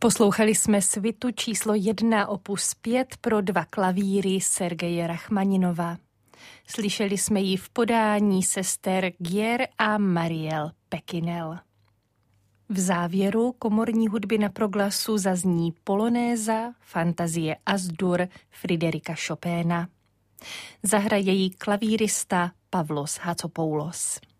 Poslouchali jsme svitu číslo 1 opus 5 pro 2 klavíry Sergeje Rachmaninova. Slyšeli jsme ji v podání sester Gier a Mariel Pekinel. V závěru komorní hudby na proglasu zazní polonéza Fantazie As-Dur Friderika Chopina. Zahraje jí klavírista Pavlos Hatsopoulos.